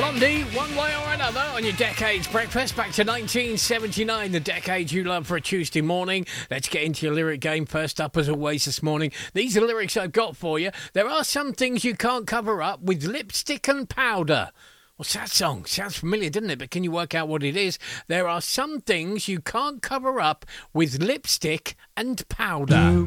Blondie, one way or another, on your Decades Breakfast. Back to 1979, the decade you love for a Tuesday morning. Let's get into your lyric game. First up, as always, this morning. These are the lyrics I've got for you. There are some things you can't cover up with lipstick and powder. What's that song? Sounds familiar, doesn't it? But can you work out what it is? There are some things you can't cover up with lipstick and powder.